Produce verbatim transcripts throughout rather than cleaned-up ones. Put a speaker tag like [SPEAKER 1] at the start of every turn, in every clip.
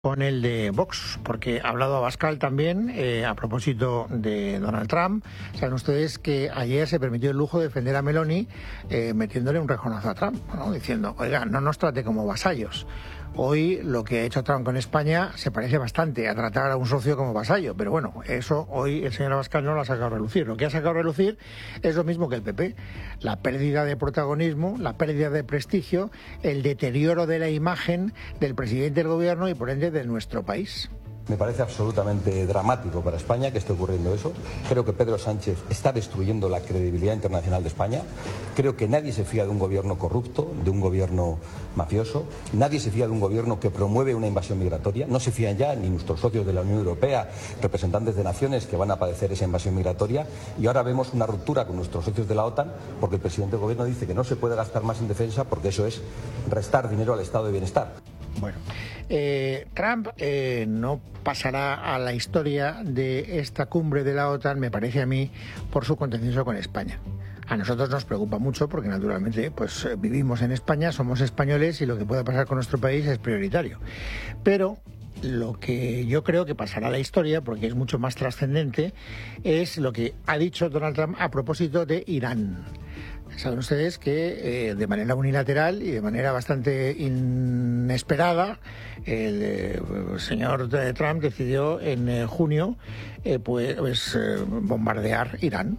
[SPEAKER 1] Con el de Vox, porque ha hablado Abascal también eh, a propósito de Donald Trump. Saben ustedes que ayer se permitió el lujo de defender a Meloni eh, metiéndole un rejonazo a Trump, ¿no? Diciendo, oiga, no nos trate como vasallos. Hoy lo que ha hecho Trump con España se parece bastante a tratar a un socio como vasallo, pero bueno, eso hoy el señor Abascal no lo ha sacado a relucir. Lo que ha sacado a relucir es lo mismo que el P P, la pérdida de protagonismo, la pérdida de prestigio, el deterioro de la imagen del presidente del gobierno y por ende de nuestro país.
[SPEAKER 2] Me parece absolutamente dramático para España que esté ocurriendo eso. Creo que Pedro Sánchez está destruyendo la credibilidad internacional de España. Creo que nadie se fía de un gobierno corrupto, de un gobierno mafioso. Nadie se fía de un gobierno que promueve una invasión migratoria. No se fían ya ni nuestros socios de la Unión Europea, representantes de naciones que van a padecer esa invasión migratoria. Y ahora vemos una ruptura con nuestros socios de la OTAN porque el presidente del gobierno dice que no se puede gastar más en defensa porque eso es restar dinero al estado de bienestar.
[SPEAKER 1] Bueno, eh, Trump eh, no pasará a la historia de esta cumbre de la OTAN, me parece a mí, por su contencioso con España. A nosotros nos preocupa mucho porque naturalmente pues vivimos en España, somos españoles y lo que pueda pasar con nuestro país es prioritario. Pero lo que yo creo que pasará a la historia, porque es mucho más trascendente, es lo que ha dicho Donald Trump a propósito de Irán. Saben ustedes que eh, de manera unilateral y de manera bastante inesperada el eh, señor Trump decidió en eh, junio eh, pues eh, bombardear Irán.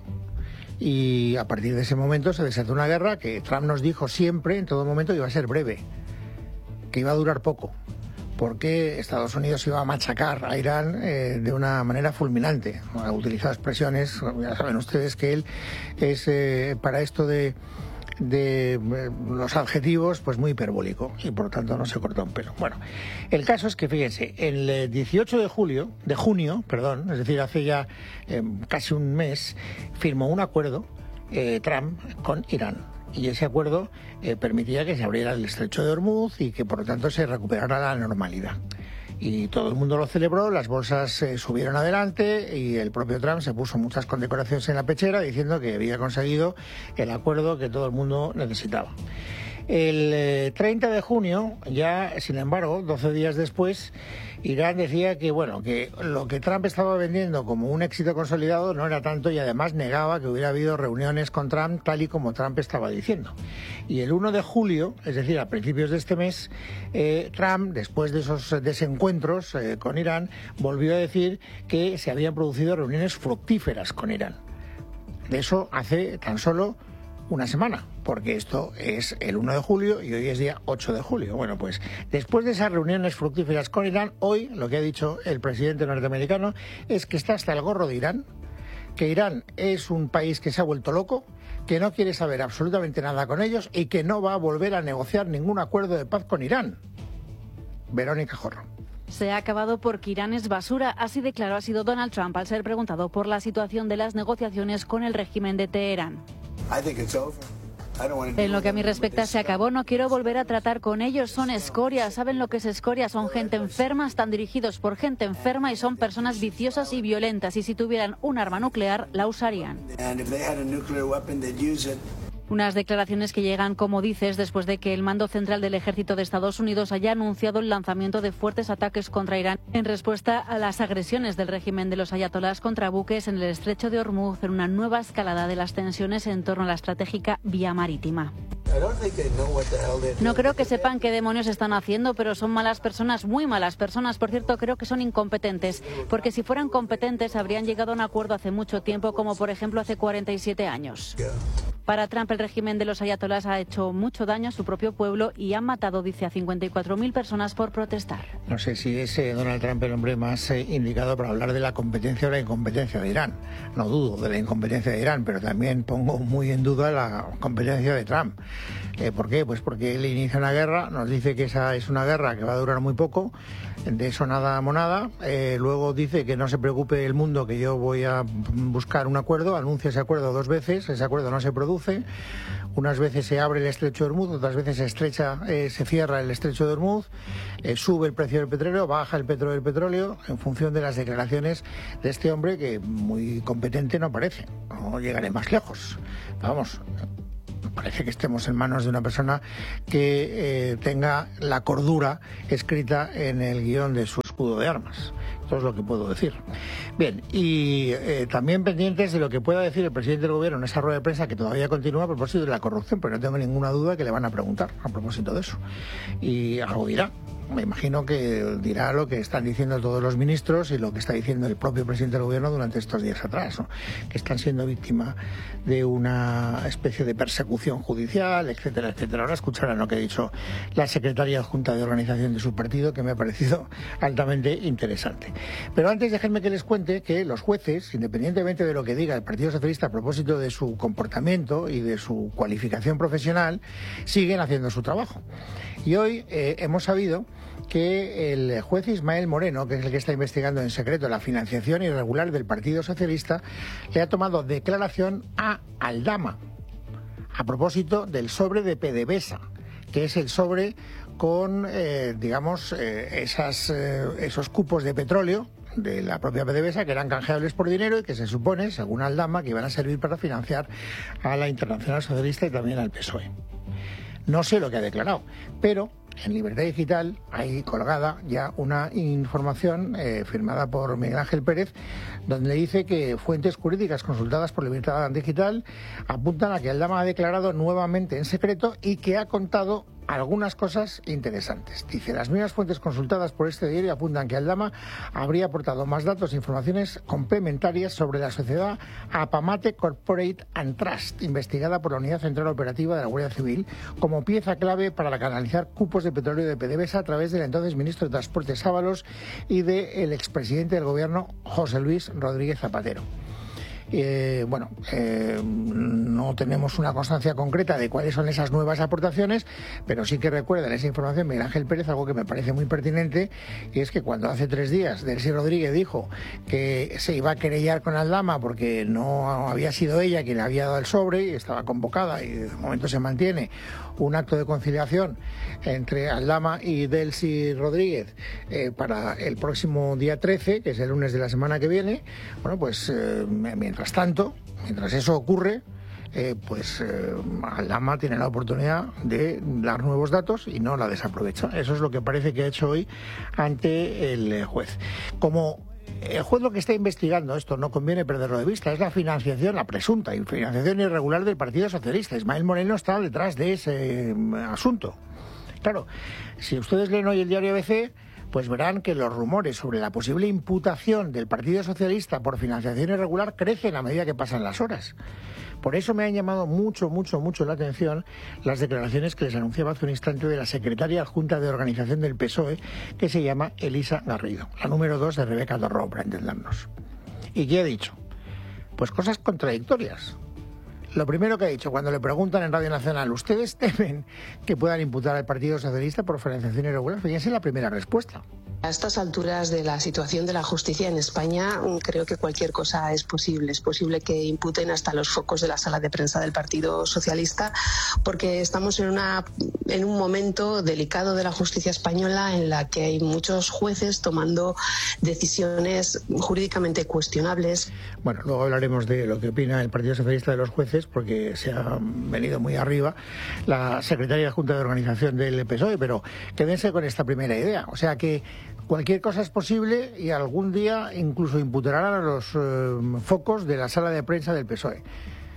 [SPEAKER 1] Y a partir de ese momento se desató una guerra que Trump nos dijo siempre, en todo momento, que iba a ser breve, que iba a durar poco, porque Estados Unidos iba a machacar a Irán eh, de una manera fulminante. Ha utilizado expresiones, ya saben ustedes que él es eh, para esto de, de eh, los adjetivos pues muy hiperbólico y por lo tanto no se cortó un pelo. Bueno, el caso es que fíjense, el dieciocho de julio, de junio, perdón, es decir, hace ya eh, casi un mes, firmó un acuerdo eh, Trump con Irán. Y ese acuerdo eh, permitía que se abriera el estrecho de Hormuz y que por lo tanto se recuperara la normalidad. Y todo el mundo lo celebró, las bolsas eh, subieron adelante y el propio Trump se puso muchas condecoraciones en la pechera diciendo que había conseguido el acuerdo que todo el mundo necesitaba. El eh, treinta de junio, ya sin embargo, doce días después, Irán decía que bueno que lo que Trump estaba vendiendo como un éxito consolidado no era tanto y además negaba que hubiera habido reuniones con Trump tal y como Trump estaba diciendo. Y el uno de julio, es decir, a principios de este mes, eh, Trump, después de esos desencuentros eh, con Irán, volvió a decir que se habían producido reuniones fructíferas con Irán. De eso hace tan solo una semana, porque esto es el uno de julio y hoy es día ocho de julio. Bueno, pues después de esas reuniones fructíferas con Irán, hoy lo que ha dicho el presidente norteamericano es que está hasta el gorro de Irán, que Irán es un país que se ha vuelto loco, que no quiere saber absolutamente nada con ellos y que no va a volver a negociar ningún acuerdo de paz con Irán. Verónica Jorro.
[SPEAKER 3] Se ha acabado porque Irán es basura, así declaró ha sido Donald Trump al ser preguntado por la situación de las negociaciones con el régimen de Teherán. En lo que a mí respecta se acabó, no quiero volver a tratar con ellos, son escoria, ¿saben lo que es escoria? Son gente enferma, están dirigidos por gente enferma y son personas viciosas y violentas y si tuvieran un arma nuclear la usarían. Unas declaraciones que llegan, como dices, después de que el mando central del ejército de Estados Unidos haya anunciado el lanzamiento de fuertes ataques contra Irán en respuesta a las agresiones del régimen de los ayatolás contra buques en el estrecho de Hormuz en una nueva escalada de las tensiones en torno a la estratégica vía marítima. No creo que sepan qué demonios están haciendo, pero son malas personas, muy malas personas. Por cierto, creo que son incompetentes, porque si fueran competentes habrían llegado a un acuerdo hace mucho tiempo, como por ejemplo hace cuarenta y siete años. Para Trump, el régimen de los ayatolás ha hecho mucho daño a su propio pueblo y han matado, dice, a cincuenta y cuatro mil personas por protestar.
[SPEAKER 1] No sé si es eh, Donald Trump el hombre más eh, indicado para hablar de la competencia o la incompetencia de Irán. No dudo de la incompetencia de Irán, pero también pongo muy en duda la competencia de Trump. Eh, ¿Por qué? Pues porque él inicia una guerra, nos dice que esa es una guerra que va a durar muy poco, de eso nada monada, eh, luego dice que no se preocupe el mundo, que yo voy a buscar un acuerdo, anuncia ese acuerdo dos veces, ese acuerdo no se produce, unas veces se abre el estrecho de Hormuz, otras veces se estrecha, eh, se cierra el estrecho de Hormuz, eh, sube el precio del petróleo, baja el petróleo del petróleo, en función de las declaraciones de este hombre que muy competente no parece, no llegaré más lejos, vamos. parece que estemos en manos de una persona que eh, tenga la cordura escrita en el guión de su escudo de armas. Esto es lo que puedo decir. Bien, y eh, también pendientes de lo que pueda decir el presidente del gobierno en esa rueda de prensa que todavía continúa a propósito de la corrupción, pero no tengo ninguna duda que le van a preguntar a propósito de eso. Y algo dirá. Me imagino que dirá lo que están diciendo todos los ministros y lo que está diciendo el propio presidente del gobierno durante estos días atrás, ¿no? Que están siendo víctima de una especie de persecución judicial, etcétera, etcétera. Ahora escucharán lo que ha dicho la secretaria adjunta de organización de su partido, que me ha parecido altamente interesante. Pero antes déjenme que les cuente que los jueces, independientemente de lo que diga el Partido Socialista a propósito de su comportamiento y de su cualificación profesional, siguen haciendo su trabajo. Y hoy eh, hemos sabido que el juez Ismael Moreno, que es el que está investigando en secreto la financiación irregular del Partido Socialista, le ha tomado declaración a Aldama a propósito del sobre de PDVSA, que es el sobre con, eh, digamos, eh, esas, eh, esos cupos de petróleo de la propia PDVSA que eran canjeables por dinero y que se supone, según Aldama, que iban a servir para financiar a la Internacional Socialista y también al P S O E. No sé lo que ha declarado, pero en Libertad Digital hay colgada ya una información eh, firmada por Miguel Ángel Pérez, donde dice que fuentes jurídicas consultadas por Libertad Digital apuntan a que Aldama ha declarado nuevamente en secreto y que ha contado algunas cosas interesantes. Dice, las mismas fuentes consultadas por este diario apuntan que Aldama habría aportado más datos e informaciones complementarias sobre la sociedad Apamate Corporate and Trust, investigada por la Unidad Central Operativa de la Guardia Civil, como pieza clave para canalizar cupos de petróleo de PDVSA a través del entonces ministro de Transportes Ábalos y del expresidente del gobierno José Luis Rodríguez Zapatero. Eh, bueno, eh, no tenemos una constancia concreta de cuáles son esas nuevas aportaciones, pero sí que recuerda en esa información Miguel Ángel Pérez algo que me parece muy pertinente, y es que cuando hace tres días Delcy Rodríguez dijo que se iba a querellar con Aldama porque no había sido ella quien le había dado el sobre y estaba convocada, y de momento se mantiene un acto de conciliación entre Aldama y Delcy Rodríguez eh, para el próximo día trece, que es el lunes de la semana que viene, bueno, pues eh, mientras Mientras tanto, mientras eso ocurre, eh, pues eh, Aldama tiene la oportunidad de dar nuevos datos y no la desaprovecha. Eso es lo que parece que ha hecho hoy ante el juez. Como el juez lo que está investigando, esto no conviene perderlo de vista, es la financiación, la presunta financiación irregular del Partido Socialista. Ismael Moreno está detrás de ese asunto. Claro, si ustedes leen hoy el diario A B C, pues verán que los rumores sobre la posible imputación del Partido Socialista por financiación irregular crecen a medida que pasan las horas. Por eso me han llamado mucho, mucho, mucho la atención las declaraciones que les anunciaba hace un instante de la secretaria adjunta de organización del P S O E, que se llama Elisa Garrido, la número dos de Rebeca Dorró, para entendernos. ¿Y qué ha dicho? Pues cosas contradictorias. Lo primero que ha dicho, cuando le preguntan en Radio Nacional, ¿ustedes temen que puedan imputar al Partido Socialista por financiación irregular? Fíjense la primera respuesta.
[SPEAKER 4] A estas alturas de la situación de la justicia en España, creo que cualquier cosa es posible. Es posible que imputen hasta los focos de la sala de prensa del Partido Socialista, porque estamos en, una, en un momento delicado de la justicia española en la que hay muchos jueces tomando decisiones jurídicamente cuestionables.
[SPEAKER 1] Bueno, luego hablaremos de lo que opina el Partido Socialista de los jueces, porque se ha venido muy arriba la secretaria adjunta de organización del P S O E, pero quédense con esta primera idea. O sea que cualquier cosa es posible y algún día incluso imputarán a los eh, focos de la sala de prensa del P S O E.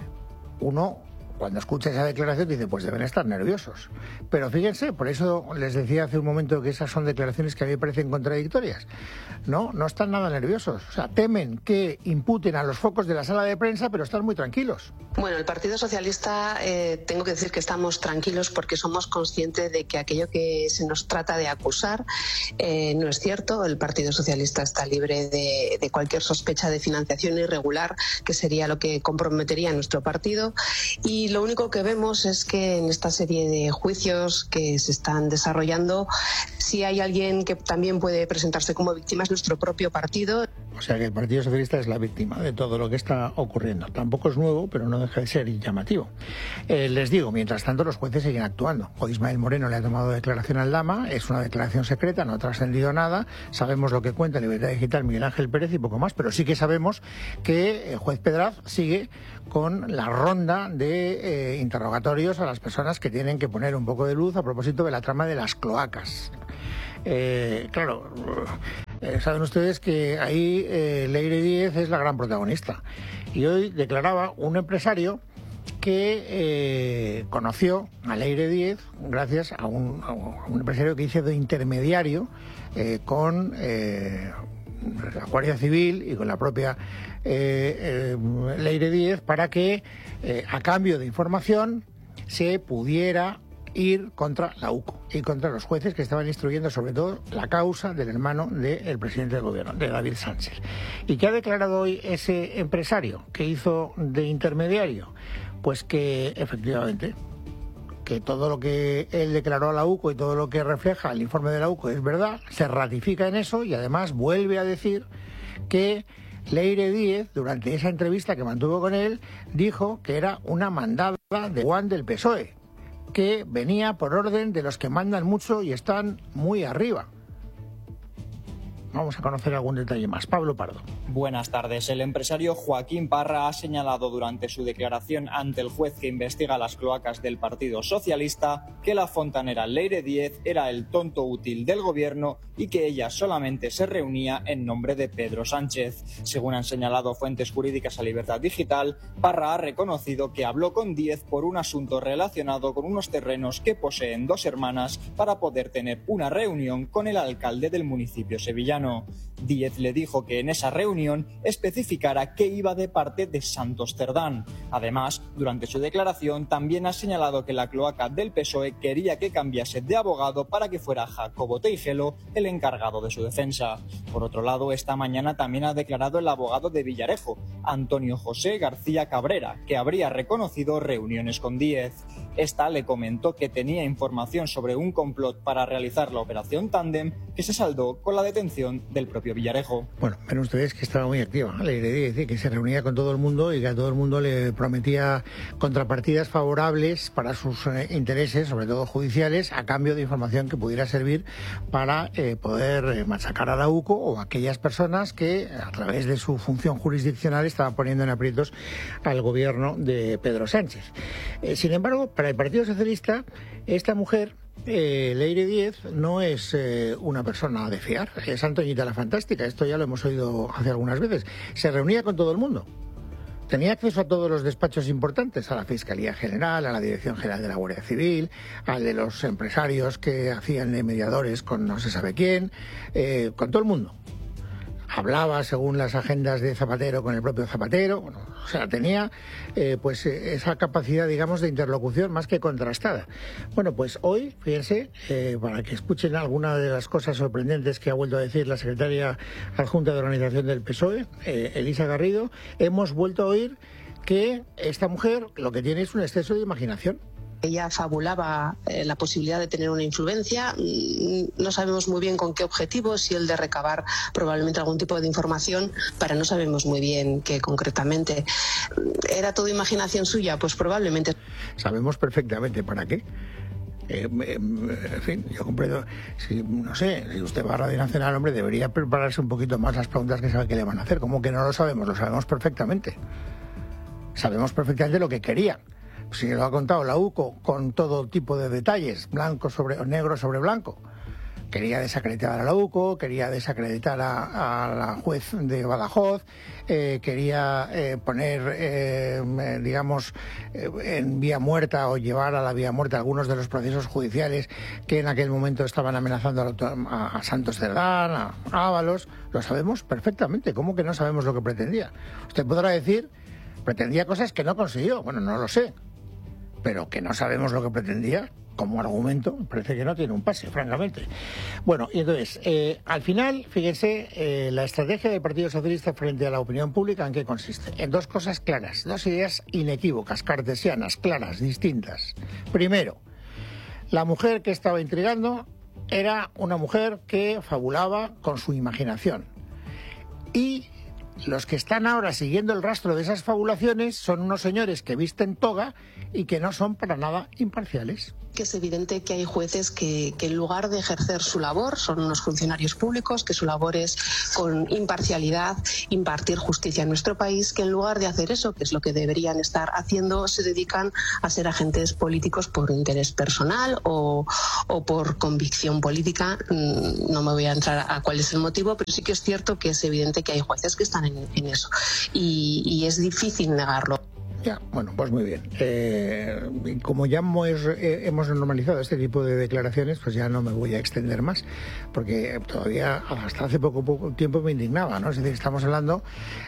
[SPEAKER 1] Uno, cuando escucha esa declaración, dice, pues deben estar nerviosos. Pero fíjense, por eso les decía hace un momento que esas son declaraciones que a mí me parecen contradictorias. No, no están nada nerviosos. O sea, temen que imputen a los focos de la sala de prensa, pero están muy tranquilos.
[SPEAKER 4] Bueno, el Partido Socialista, eh, tengo que decir que estamos tranquilos porque somos conscientes de que aquello que se nos trata de acusar eh, no es cierto. El Partido Socialista está libre de, de cualquier sospecha de financiación irregular, que sería lo que comprometería a nuestro partido. Y lo único que vemos es que en esta serie de juicios que se están desarrollando, si hay alguien que también puede presentarse como víctima es nuestro propio partido.
[SPEAKER 1] O sea que el Partido Socialista es la víctima de todo lo que está ocurriendo. Tampoco es nuevo, pero no deja de ser llamativo. Eh, les digo, mientras tanto, los jueces siguen actuando. Hoy Ismael Moreno le ha tomado declaración al Lama, es una declaración secreta, no ha trascendido nada. Sabemos lo que cuenta Libertad Digital Miguel Ángel Pérez y poco más, pero sí que sabemos que el juez Pedraz sigue con la ronda de eh, interrogatorios a las personas que tienen que poner un poco de luz a propósito de la trama de las cloacas. Eh, claro, eh, saben ustedes que ahí eh, Leire Díez es la gran protagonista. Y hoy declaraba un empresario que eh, conoció a Leire Díez gracias a un, a un empresario que hizo de intermediario eh, con eh, la Guardia Civil y con la propia eh, eh, Leire Díez para que, eh, a cambio de información, se pudiera ir contra la U C O y contra los jueces que estaban instruyendo sobre todo la causa del hermano del presidente del gobierno, de David Sánchez. ¿Y qué ha declarado hoy ese empresario que hizo de intermediario? Pues que efectivamente que todo lo que él declaró a la U C O y todo lo que refleja el informe de la U C O es verdad, se ratifica en eso y además vuelve a decir que Leire Díez, durante esa entrevista que mantuvo con él, dijo que era una mandada de Juan del P S O E, que venía por orden de los que mandan mucho y están muy arriba. Vamos a conocer algún detalle más. Pablo Pardo.
[SPEAKER 5] Buenas tardes. El empresario Joaquín Parra ha señalado durante su declaración ante el juez que investiga las cloacas del Partido Socialista que la fontanera Leire Díez era el tonto útil del gobierno y que ella solamente se reunía en nombre de Pedro Sánchez. Según han señalado fuentes jurídicas a Libertad Digital, Parra ha reconocido que habló con Díez por un asunto relacionado con unos terrenos que poseen dos hermanas para poder tener una reunión con el alcalde del municipio sevillano. Díez le dijo que en esa reunión especificara que iba de parte de Santos Cerdán. Además, durante su declaración también ha señalado que la cloaca del P S O E quería que cambiase de abogado para que fuera Jacobo Teijelo el encargado de su defensa. Por otro lado, esta mañana también ha declarado el abogado de Villarejo, Antonio José García Cabrera, que habría reconocido reuniones con Díez. Esta le comentó que tenía información sobre un complot para realizar la operación Tándem, que se saldó con la detención del propio Villarejo.
[SPEAKER 1] Bueno, ven ustedes que estaba muy activa, le diré decir que se reunía con todo el mundo y que a todo el mundo le prometía contrapartidas favorables para sus eh, intereses, sobre todo judiciales, a cambio de información que pudiera servir para eh, poder eh, machacar a la U C O o a aquellas personas que, a través de su función jurisdiccional, estaban poniendo en aprietos al gobierno de Pedro Sánchez. Eh, sin embargo, para el Partido Socialista, esta mujer, Eh, Leire Díez, no es eh, una persona de fiar, es Antoñita la Fantástica, esto ya lo hemos oído hace algunas veces. Se reunía con todo el mundo, tenía acceso a todos los despachos importantes, a la Fiscalía General, a la Dirección General de la Guardia Civil, al de los empresarios que hacían de mediadores con no se sabe quién, eh, con todo el mundo. Hablaba según las agendas de Zapatero con el propio Zapatero, bueno, o sea, tenía eh, pues esa capacidad, digamos, de interlocución más que contrastada. Bueno, pues hoy, fíjense, eh, para que escuchen alguna de las cosas sorprendentes que ha vuelto a decir la secretaria adjunta de organización del P S O E, eh, Elisa Garrido, hemos vuelto a oír que esta mujer lo que tiene es un exceso de imaginación.
[SPEAKER 4] Ella fabulaba eh, la posibilidad de tener una influencia, no sabemos muy bien con qué objetivo, si el de recabar probablemente algún tipo de información, pero no sabemos muy bien qué concretamente. ¿Era todo imaginación suya? Pues probablemente.
[SPEAKER 1] Sabemos perfectamente para qué. Eh, eh, en fin, yo comprendo, si, no sé, si usted va a Radio Nacional, hombre, debería prepararse un poquito más las preguntas que sabe que le van a hacer. ¿Cómo que no lo sabemos? Lo sabemos perfectamente. Sabemos perfectamente lo que quería. Si lo ha contado la U C O con todo tipo de detalles, blanco sobre negro sobre blanco. Quería desacreditar a la U C O, quería desacreditar a, a la juez de Badajoz, eh, quería eh, poner, eh, digamos, eh, en vía muerta o llevar a la vía muerta algunos de los procesos judiciales que en aquel momento estaban amenazando a, a, a Santos Cerdán, a Ábalos. Lo sabemos perfectamente. ¿Cómo que no sabemos lo que pretendía? Usted podrá decir, pretendía cosas que no consiguió. Bueno, no lo sé. Pero que no sabemos lo que pretendía, como argumento, parece que no tiene un pase, francamente. Bueno, y entonces, eh, al final, fíjense, eh, la estrategia del Partido Socialista frente a la opinión pública, ¿en qué consiste? En dos cosas claras, dos ideas inequívocas, cartesianas, claras, distintas. Primero, la mujer que estaba intrigando era una mujer que fabulaba con su imaginación. Y los que están ahora siguiendo el rastro de esas fabulaciones son unos señores que visten toga y que no son para nada imparciales.
[SPEAKER 4] Que es evidente que hay jueces que, que en lugar de ejercer su labor, son unos funcionarios públicos, que su labor es con imparcialidad impartir justicia en nuestro país, que en lugar de hacer eso, que es lo que deberían estar haciendo, se dedican a ser agentes políticos por interés personal o, o por convicción política. No me voy a entrar a cuál es el motivo, pero sí que es cierto que es evidente que hay jueces que están en, en eso y, y es difícil negarlo.
[SPEAKER 1] Ya, bueno, pues muy bien. Eh, como ya hemos, eh, hemos normalizado este tipo de declaraciones, pues ya no me voy a extender más, porque todavía hasta hace poco, poco tiempo me indignaba, ¿no? Es decir, estamos hablando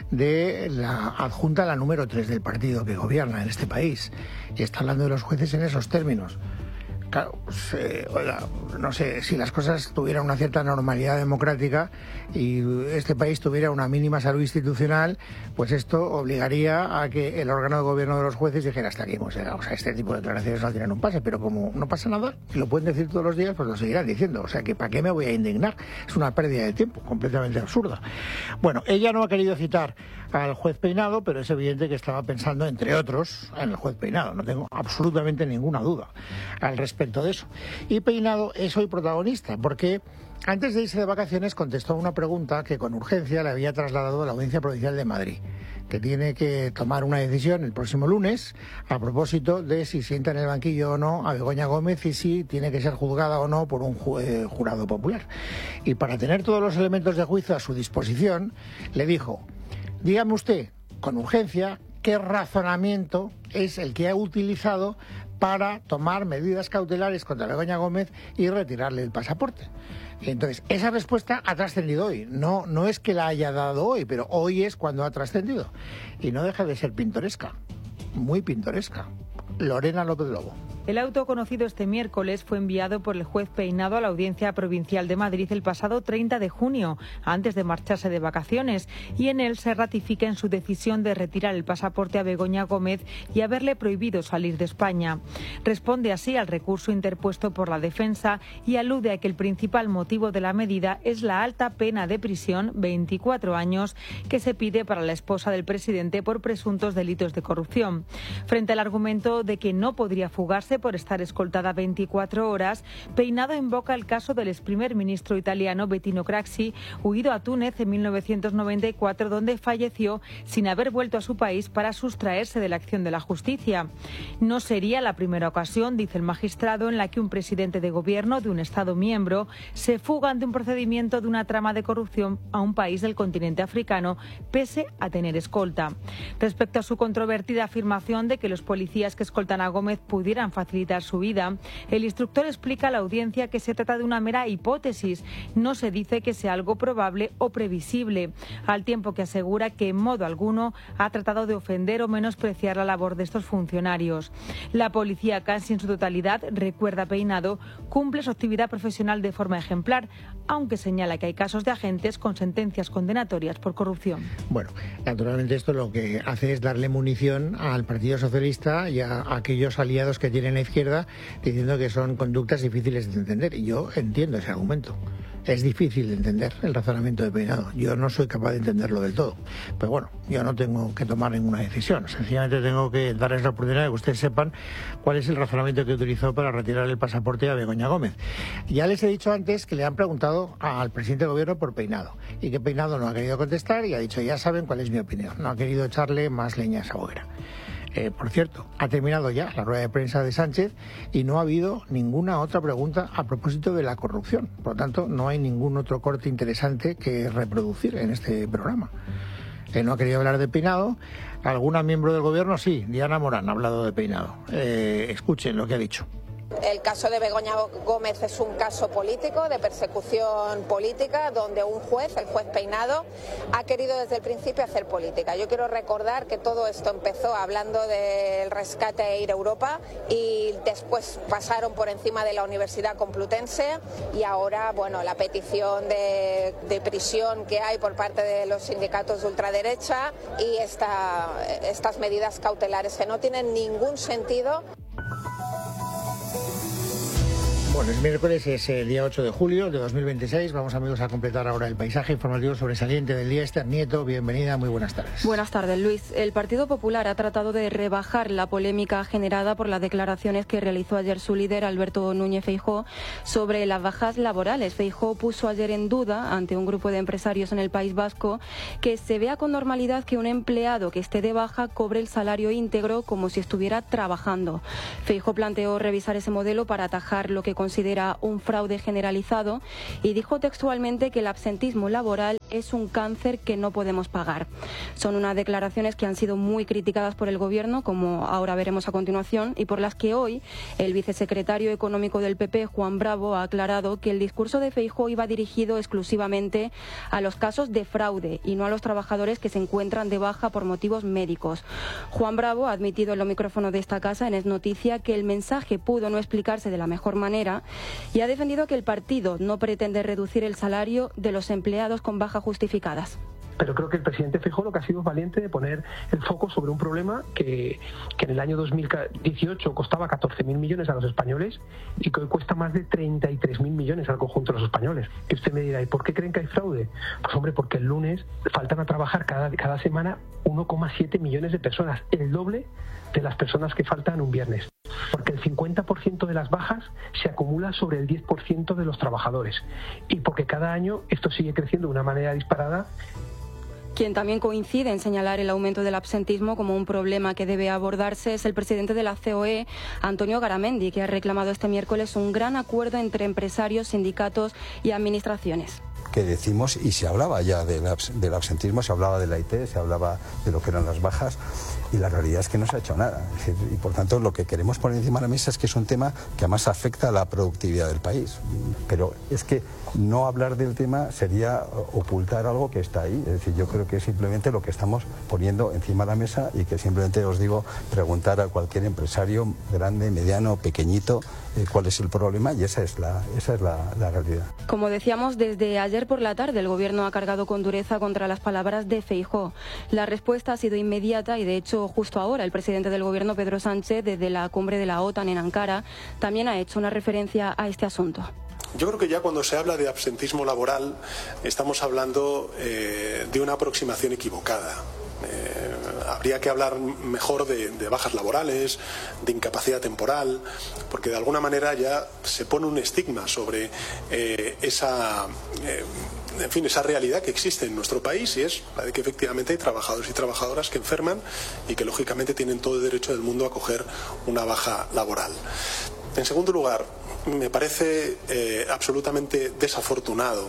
[SPEAKER 1] de la adjunta, la número tres del partido que gobierna en este país, y está hablando de los jueces en esos términos. Claro, pues, eh, oiga, no sé, si las cosas tuvieran una cierta normalidad democrática y este país tuviera una mínima salud institucional, pues esto obligaría a que el órgano de gobierno de los jueces dijera hasta aquí hemos llegado. O sea, este tipo de declaraciones no tienen un pase, pero como no pasa nada, y lo pueden decir todos los días, pues lo seguirán diciendo. O sea, que ¿para qué me voy a indignar? Es una pérdida de tiempo completamente absurda. Bueno, ella no ha querido citar al juez Peinado, pero es evidente que estaba pensando, entre otros, en el juez Peinado. No tengo absolutamente ninguna duda al respecto de eso. Y Peinado es hoy protagonista, porque antes de irse de vacaciones contestó a una pregunta que con urgencia le había trasladado a la Audiencia Provincial de Madrid, que tiene que tomar una decisión el próximo lunes a propósito de si sienta en el banquillo o no a Begoña Gómez y si tiene que ser juzgada o no por un ju- eh, jurado popular. Y para tener todos los elementos de juicio a su disposición, le dijo: dígame usted, con urgencia, qué razonamiento es el que ha utilizado para tomar medidas cautelares contra Begoña Gómez y retirarle el pasaporte. Y entonces, esa respuesta ha trascendido hoy. No, no es que la haya dado hoy, pero hoy es cuando ha trascendido. Y no deja de ser pintoresca, muy pintoresca. Lorena López Lobo.
[SPEAKER 6] El auto conocido este miércoles fue enviado por el juez Peinado a la Audiencia Provincial de Madrid el pasado treinta de junio, antes de marcharse de vacaciones, y en él se ratifica en su decisión de retirar el pasaporte a Begoña Gómez y haberle prohibido salir de España. Responde así al recurso interpuesto por la defensa y alude a que el principal motivo de la medida es la alta pena de prisión, veinticuatro años, que se pide para la esposa del presidente por presuntos delitos de corrupción. Frente al argumento de que no podría fugarse por estar escoltada veinticuatro horas, Peinado invoca el caso del ex primer ministro italiano Bettino Craxi, huido a Túnez en mil novecientos noventa y cuatro, donde falleció sin haber vuelto a su país para sustraerse de la acción de la justicia. No sería la primera ocasión, dice el magistrado, en la que un presidente de gobierno de un Estado miembro se fuga ante un procedimiento de una trama de corrupción a un país del continente africano, pese a tener escolta. Respecto a su controvertida afirmación de que los policías que escoltan a Gómez pudieran facilitar su vida, el instructor explica a la audiencia que se trata de una mera hipótesis, no se dice que sea algo probable o previsible, al tiempo que asegura que en modo alguno ha tratado de ofender o menospreciar la labor de estos funcionarios. La policía, casi en su totalidad, recuerda Peinado, cumple su actividad profesional de forma ejemplar, aunque señala que hay casos de agentes con sentencias condenatorias por corrupción.
[SPEAKER 1] Bueno, naturalmente esto lo que hace es darle munición al Partido Socialista y a aquellos aliados que tienen la izquierda, diciendo que son conductas difíciles de entender. Y yo entiendo ese argumento. Es difícil de entender el razonamiento de Peinado. Yo no soy capaz de entenderlo del todo. Pero bueno, yo no tengo que tomar ninguna decisión. Sencillamente tengo que darles la oportunidad de que ustedes sepan cuál es el razonamiento que utilizó para retirar el pasaporte a Begoña Gómez. Ya les he dicho antes que le han preguntado al presidente del gobierno por Peinado y que Peinado no ha querido contestar y ha dicho: ya saben cuál es mi opinión. No ha querido echarle más leña a esa hoguera. Eh, por cierto, ha terminado ya la rueda de prensa de Sánchez y no ha habido ninguna otra pregunta a propósito de la corrupción. Por lo tanto, no hay ningún otro corte interesante que reproducir en este programa. Eh, no ha querido hablar de Peinado. ¿Alguna miembro del gobierno? Sí, Diana Morán ha hablado de Peinado. Eh, escuchen lo que ha dicho.
[SPEAKER 7] El caso de Begoña Gómez es un caso político, de persecución política, donde un juez, el juez Peinado, ha querido desde el principio hacer política. Yo quiero recordar que todo esto empezó hablando del rescate a Ir Europa y después pasaron por encima de la Universidad Complutense y ahora, bueno, la petición de, de prisión que hay por parte de los sindicatos de ultraderecha y esta, estas medidas cautelares que no tienen ningún sentido.
[SPEAKER 1] Bueno, es miércoles, es el día ocho de julio de dos mil veintiséis. Vamos, amigos, a completar ahora el paisaje informativo sobresaliente del día. Esther Nieto, bienvenida, muy buenas tardes.
[SPEAKER 8] Buenas tardes, Luis. El Partido Popular ha tratado de rebajar la polémica generada por las declaraciones que realizó ayer su líder, Alberto Núñez Feijóo, sobre las bajas laborales. Feijóo puso ayer en duda, ante un grupo de empresarios en el País Vasco, que se vea con normalidad que un empleado que esté de baja cobre el salario íntegro como si estuviera trabajando. Feijóo planteó revisar ese modelo para atajar lo que considera un fraude generalizado y dijo textualmente que el absentismo laboral es un cáncer que no podemos pagar. Son unas declaraciones que han sido muy criticadas por el Gobierno, como ahora veremos a continuación, y por las que hoy el vicesecretario económico del P P, Juan Bravo, ha aclarado que el discurso de Feijóo iba dirigido exclusivamente a los casos de fraude y no a los trabajadores que se encuentran de baja por motivos médicos. Juan Bravo ha admitido en los micrófonos de esta casa, en Es Noticia, que el mensaje pudo no explicarse de la mejor manera y ha defendido que el partido no pretende reducir el salario de los empleados con bajas justificadas.
[SPEAKER 9] Pero creo que el presidente Feijóo lo que ha sido valiente de poner el foco sobre un problema que, que en el año dos mil dieciocho costaba catorce mil millones a los españoles y que hoy cuesta más de treinta y tres mil millones al conjunto de los españoles. Que usted me dirá, ¿y por qué creen que hay fraude? Pues hombre, porque el lunes faltan a trabajar cada, cada semana uno coma siete millones de personas, el doble de las personas que faltan un viernes. Porque el cincuenta por ciento de las bajas se acumula sobre el diez por ciento de los trabajadores. Y porque cada año esto sigue creciendo de una manera disparada.
[SPEAKER 8] Quien también coincide en señalar el aumento del absentismo como un problema que debe abordarse es el presidente de la C O E, Antonio Garamendi, que ha reclamado este miércoles un gran acuerdo entre empresarios, sindicatos y administraciones.
[SPEAKER 2] Que decimos, y se hablaba ya del, abs del absentismo, se hablaba de la I T, se hablaba de lo que eran las bajas, y la realidad es que no se ha hecho nada. Es decir, y por tanto lo que queremos poner encima de la mesa es que es un tema que además afecta a la productividad del país. Pero es que no hablar del tema sería ocultar algo que está ahí. Es decir, yo creo que es simplemente lo que estamos poniendo encima de la mesa y que simplemente os digo, preguntar a cualquier empresario, grande, mediano, pequeñito, eh, cuál es el problema, y esa es la, esa es la, la realidad.
[SPEAKER 8] Como decíamos, desde ayer por la tarde el Gobierno ha cargado con dureza contra las palabras de Feijóo. La respuesta ha sido inmediata y, de hecho, justo ahora el presidente del Gobierno, Pedro Sánchez, desde la cumbre de la OTAN en Ankara, también ha hecho una referencia a este asunto.
[SPEAKER 10] Yo creo que ya cuando se habla de absentismo laboral estamos hablando eh, de una aproximación equivocada. Eh, habría que hablar mejor de, de bajas laborales, de incapacidad temporal, porque de alguna manera ya se pone un estigma sobre eh, esa, eh, en fin, esa realidad que existe en nuestro país, y es la de que efectivamente hay trabajadores y trabajadoras que enferman y que lógicamente tienen todo el derecho del mundo a coger una baja laboral. En segundo lugar, me parece eh, absolutamente desafortunado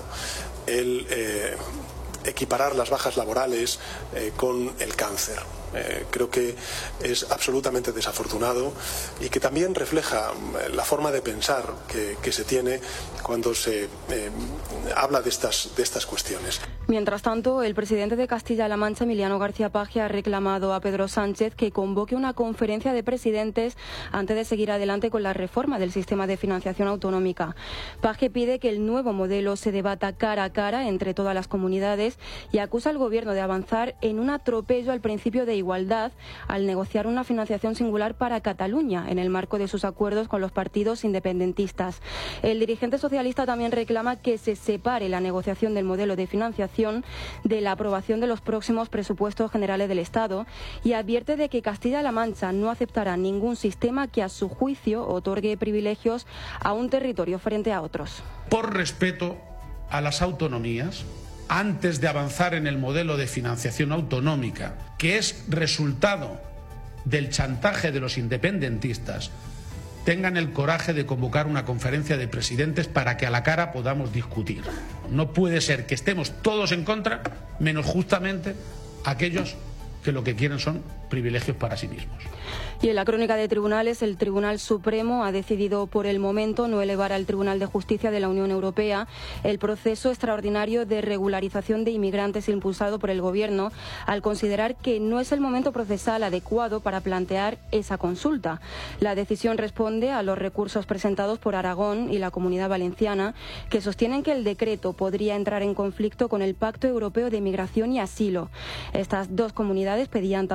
[SPEAKER 10] el eh, equiparar las bajas laborales eh, con el cáncer. Eh, creo que es absolutamente desafortunado y que también refleja la forma de pensar que, que se tiene cuando se eh, habla de estas, de estas cuestiones.
[SPEAKER 8] Mientras tanto, el presidente de Castilla-La Mancha, Emiliano García Paje, ha reclamado a Pedro Sánchez que convoque una conferencia de presidentes antes de seguir adelante con la reforma del sistema de financiación autonómica. Paje pide que el nuevo modelo se debata cara a cara entre todas las comunidades y acusa al Gobierno de avanzar en un atropello al principio de igualdad al negociar una financiación singular para Cataluña en el marco de sus acuerdos con los partidos independentistas. El dirigente socialista también reclama que se separe la negociación del modelo de financiación de la aprobación de los próximos presupuestos generales del Estado y advierte de que Castilla-La Mancha no aceptará ningún sistema que a su juicio otorgue privilegios a un territorio frente a otros.
[SPEAKER 11] Por respeto a las autonomías, antes de avanzar en el modelo de financiación autonómica, que es resultado del chantaje de los independentistas, tengan el coraje de convocar una conferencia de presidentes para que a la cara podamos discutir. No puede ser que estemos todos en contra, menos justamente aquellos que lo que quieren son privilegios para sí mismos.
[SPEAKER 8] Y en la crónica de tribunales, el Tribunal Supremo ha decidido por el momento no elevar al Tribunal de Justicia de la Unión Europea el proceso extraordinario de regularización de inmigrantes impulsado por el Gobierno, al considerar que no es el momento procesal adecuado para plantear esa consulta. La decisión responde a los recursos presentados por Aragón y la Comunidad Valenciana, que sostienen que el decreto podría entrar en conflicto con el Pacto Europeo de Migración y Asilo. Estas dos comunidades pedían tanto la intervención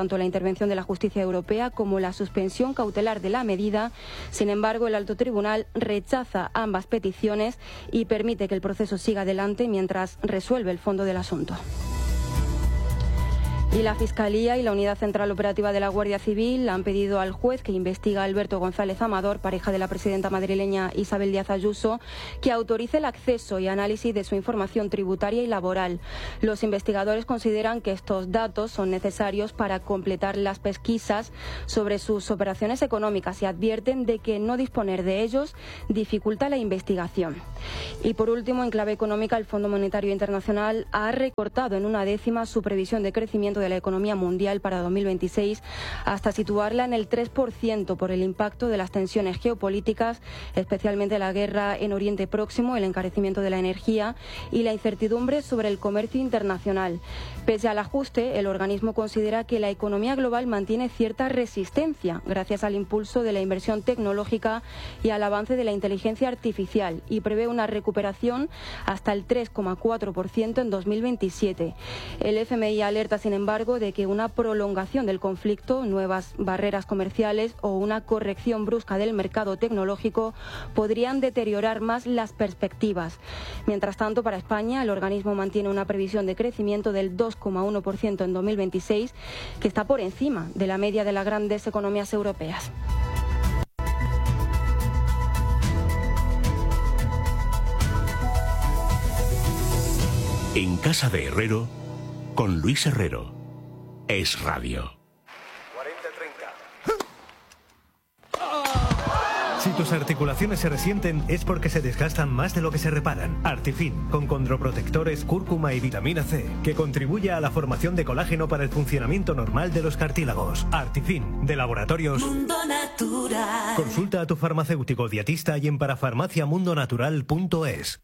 [SPEAKER 8] intervención de la justicia europea como la suspensión cautelar de la medida. Sin embargo, el alto tribunal rechaza ambas peticiones y permite que el proceso siga adelante mientras resuelve el fondo del asunto. Y la Fiscalía y la Unidad Central Operativa de la Guardia Civil han pedido al juez que investiga a Alberto González Amador, pareja de la presidenta madrileña Isabel Díaz Ayuso, que autorice el acceso y análisis de su información tributaria y laboral. Los investigadores consideran que estos datos son necesarios para completar las pesquisas sobre sus operaciones económicas y advierten de que no disponer de ellos dificulta la investigación. Y por último, en clave económica, el Fondo Monetario Internacional ha recortado en una décima su previsión de crecimiento de la economía mundial para dos mil veintiséis hasta situarla en el tres por ciento por el impacto de las tensiones geopolíticas, especialmente la guerra en Oriente Próximo, el encarecimiento de la energía y la incertidumbre sobre el comercio internacional. Pese al ajuste, el organismo considera que la economía global mantiene cierta resistencia gracias al impulso de la inversión tecnológica y al avance de la inteligencia artificial y prevé una recuperación hasta el tres coma cuatro por ciento en dos mil veintisiete. El F M I alerta, sin embargo, de que una prolongación del conflicto, nuevas barreras comerciales o una corrección brusca del mercado tecnológico podrían deteriorar más las perspectivas. Mientras tanto, para España, el organismo mantiene una previsión de crecimiento del dos coma uno por ciento en dos mil veintiséis, que está por encima de la media de las grandes economías europeas.
[SPEAKER 12] En casa de Herrero, con Luis Herrero. Es Radio.
[SPEAKER 13] cuarenta treinta.
[SPEAKER 14] Si tus articulaciones se resienten es porque se desgastan más de lo que se reparan. Artifin, con condroprotectores, cúrcuma y vitamina C, que contribuye a la formación de colágeno para el funcionamiento normal de los cartílagos. Artifin, de Laboratorios
[SPEAKER 15] Mundo Natural.
[SPEAKER 14] Consulta a tu farmacéutico dietista y en parafarmacia mundo natural punto es.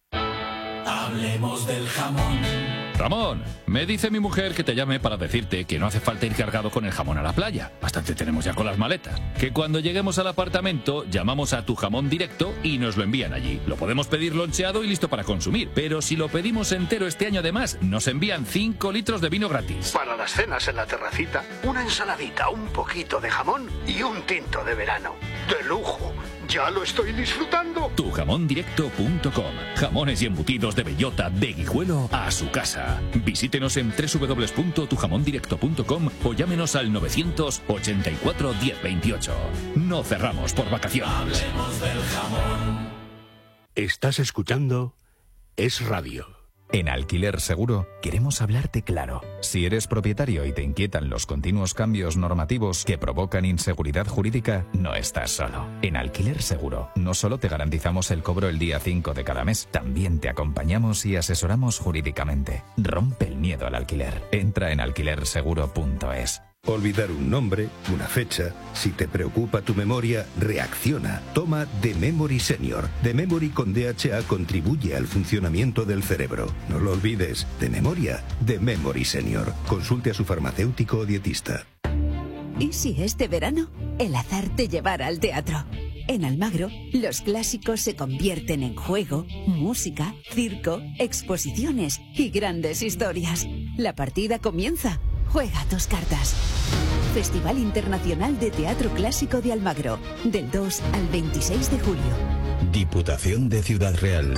[SPEAKER 15] Hablemos del jamón.
[SPEAKER 16] Ramón, me dice mi mujer que te llame para decirte que no hace falta ir cargado con el jamón a la playa. Bastante tenemos ya con las maletas. Que cuando lleguemos al apartamento llamamos a Tu Jamón Directo y nos lo envían allí. Lo podemos pedir loncheado y listo para consumir. Pero si lo pedimos entero este año además, nos envían cinco litros de vino gratis.
[SPEAKER 17] Para las cenas en la terracita, una ensaladita, un poquito de jamón y un tinto de verano. ¡De lujo! ¡Ya lo estoy disfrutando!
[SPEAKER 16] tu jamón directo punto com. Jamones y embutidos de bellota de Guijuelo a su casa. Visítenos en doble u doble u doble u punto tu jamón directo punto com o llámenos al novecientos ochenta y cuatro diez veintiocho. No cerramos por vacaciones.
[SPEAKER 15] Hablemos del jamón.
[SPEAKER 12] Estás escuchando Es Radio.
[SPEAKER 18] En Alquiler Seguro queremos hablarte claro. Si eres propietario y te inquietan los continuos cambios normativos que provocan inseguridad jurídica, no estás solo. En Alquiler Seguro no solo te garantizamos el cobro el día cinco de cada mes, también te acompañamos y asesoramos jurídicamente. Rompe el miedo al alquiler. Entra en alquiler seguro punto es.
[SPEAKER 19] Olvidar un nombre, una fecha. Si te preocupa tu memoria, reacciona. Toma The Memory Senior. The Memory con D H A contribuye al funcionamiento del cerebro. No lo olvides. De memoria, The Memory Senior. Consulte a su farmacéutico o dietista.
[SPEAKER 20] ¿Y si este verano el azar te llevara al teatro? En Almagro, los clásicos se convierten en juego, música, circo, exposiciones y grandes historias. La partida comienza. Juega tus cartas. Festival Internacional de Teatro Clásico de Almagro, del dos al veintiséis de julio.
[SPEAKER 21] Diputación de Ciudad Real.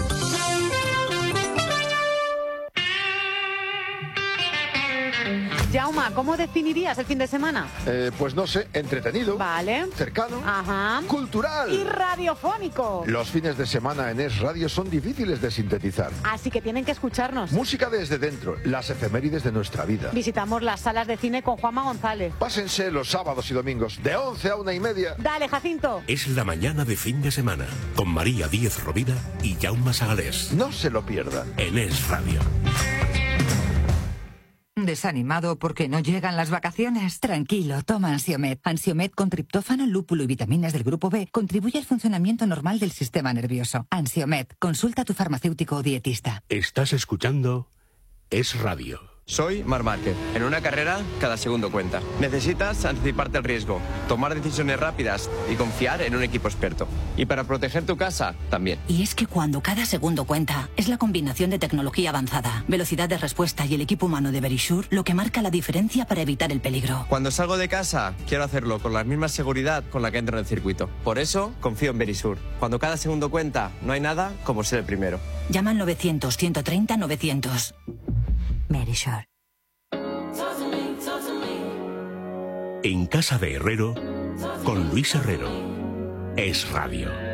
[SPEAKER 22] Jauma, ¿cómo definirías el fin de semana?
[SPEAKER 23] Eh, pues no sé, entretenido.
[SPEAKER 22] Vale.
[SPEAKER 23] Cercano.
[SPEAKER 22] Ajá.
[SPEAKER 23] Cultural.
[SPEAKER 22] Y radiofónico.
[SPEAKER 23] Los fines de semana en Es Radio son difíciles de sintetizar.
[SPEAKER 22] Así que tienen que escucharnos.
[SPEAKER 23] Música desde dentro, las efemérides de nuestra vida.
[SPEAKER 22] Visitamos las salas de cine con Juanma González.
[SPEAKER 23] Pásense los sábados y domingos de once a una y media.
[SPEAKER 22] Dale, Jacinto.
[SPEAKER 12] Es la mañana de fin de semana con María Díez Rovira y Jaume Sagalés.
[SPEAKER 23] No se lo pierdan.
[SPEAKER 12] En Es Radio.
[SPEAKER 24] ¿Desanimado porque no llegan las vacaciones? Tranquilo, toma Ansiomed. Ansiomed con triptófano, lúpulo y vitaminas del grupo B contribuye al funcionamiento normal del sistema nervioso. Ansiomed, consulta a tu farmacéutico o dietista.
[SPEAKER 12] Estás escuchando Es Radio.
[SPEAKER 3] Soy Marc Márquez. En una carrera, cada segundo cuenta. Necesitas anticiparte al riesgo, tomar decisiones rápidas y confiar en un equipo experto. Y para proteger tu casa, también.
[SPEAKER 4] Y es que cuando cada segundo cuenta, es la combinación de tecnología avanzada, velocidad de respuesta y el equipo humano de Verisure lo que marca la diferencia para evitar el peligro.
[SPEAKER 3] Cuando salgo de casa, quiero hacerlo con la misma seguridad con la que entro en el circuito. Por eso, confío en Verisure. Cuando cada segundo cuenta, no hay nada como ser el primero.
[SPEAKER 4] Llama al novecientos, ciento treinta, novecientos. Verisure.
[SPEAKER 12] En casa de Herrero, con Luis Herrero. Es Radio.